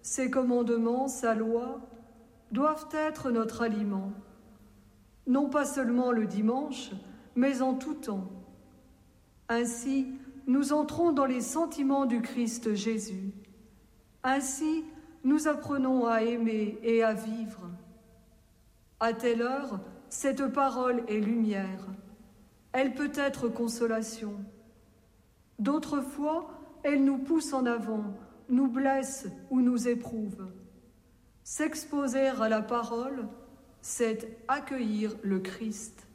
ses commandements, sa loi, doivent être notre aliment, non pas seulement le dimanche, mais en tout temps. Ainsi, nous entrons dans les sentiments du Christ Jésus. Ainsi, nous apprenons à aimer et à vivre. À telle heure, cette parole est lumière. Elle peut être consolation. D'autres fois, elle nous pousse en avant, nous blesse ou nous éprouve. S'exposer à la parole, c'est accueillir le Christ.